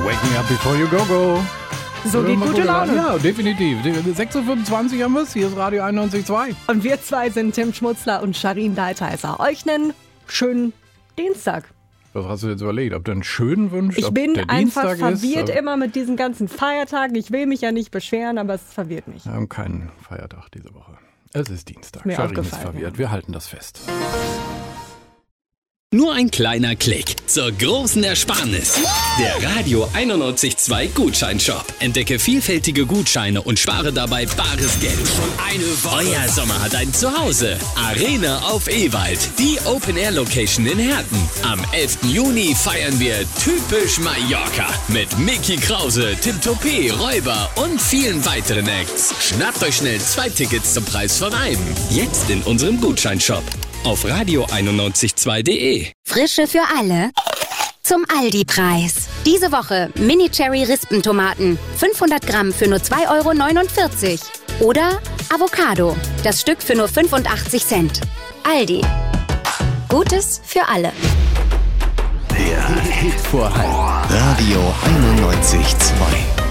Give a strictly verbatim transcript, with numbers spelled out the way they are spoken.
Wake me up before you go go. So geht gute Laune. Ja, definitiv. sechs Uhr fünfundzwanzig haben wir es. Hier ist Radio einundneunzig Komma zwei. Und wir zwei sind Tim Schmutzler und Sharin Daltheiser. Euch einen schönen Dienstag. Was hast du jetzt überlegt? Ob du einen schönen wünschst? Ich ob bin der einfach Dienstag verwirrt ist, immer mit diesen ganzen Feiertagen. Ich will mich ja nicht beschweren, aber es verwirrt mich. Wir haben keinen Feiertag diese Woche. Es ist Dienstag. Mir Sharin ist aufgefallen, verwirrt. ja. Wir halten das fest. Nur ein kleiner Klick zur großen Ersparnis. Der Radio einundneunzig Komma zwei Gutscheinshop. Entdecke vielfältige Gutscheine und spare dabei bares Geld. Eine Woche. Euer Sommer hat ein Zuhause. Arena auf Ewald. Die Open-Air-Location in Herten. Am elften Juni feiern wir typisch Mallorca. Mit Micky Krause, Tim Topé, Räuber und vielen weiteren Acts. Schnappt euch schnell zwei Tickets zum Preis von einem. Jetzt in unserem Gutscheinshop. Auf radio einundneunzig Komma zwei Punkt de. Frische für alle zum Aldi-Preis. Diese Woche Mini-Cherry-Rispentomaten. fünfhundert Gramm für nur zwei Euro neunundvierzig. Oder Avocado. Das Stück für nur fünfundachtzig Cent. Aldi. Gutes für alle. Der Hit vor Heim. Radio einundneunzig Komma zwei.